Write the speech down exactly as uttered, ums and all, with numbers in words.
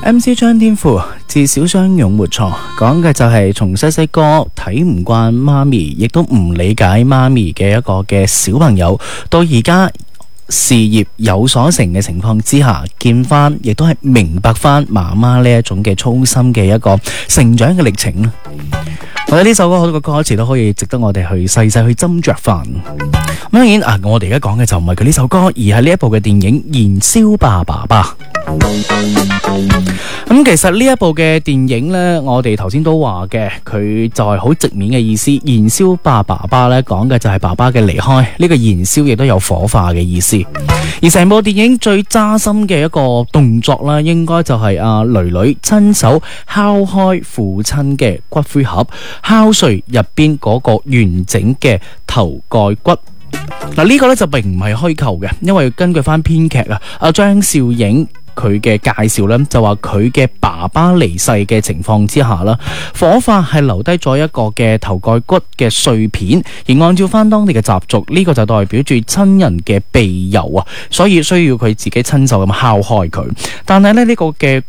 M C 張天賦自小相擁沒錯，講嘅就係從細細個睇唔慣媽咪，亦都唔理解媽咪嘅一個嘅小朋友，到而家事業有所成嘅情況之下，見翻亦都係明白翻媽媽呢一種嘅操心嘅一個成長嘅歷程啦。我覺得呢首歌好多個歌詞都可以值得我哋去細細去斟酌翻。當然啊，我哋而家講嘅就唔係佢呢首歌，而係呢一部嘅電影《燃燒吧爸爸》。咁其實呢一部嘅電影呢，我哋頭先都話嘅，佢就係好直面嘅意思。燃燒吧爸爸呢，講嘅就係爸爸嘅離開，呢個燃燒亦都有火化嘅意思。而成部電影最扎心嘅一個動作啦，應該就係阿囡囡親手敲開父親嘅骨灰盒，敲碎入邊嗰個完整嘅頭蓋骨。嗱，呢個呢就並唔係虛構嘅，因為根據翻編劇啊，阿張少影佢嘅介紹呢，就話佢嘅爸爸離世嘅情況之下啦，火化係留低咗一個嘅頭蓋骨嘅碎片，而按照翻當地嘅習俗，呢個就代表住親人嘅庇佑啊，所以需要佢自己親手咁敲開佢。但係咧呢個嘅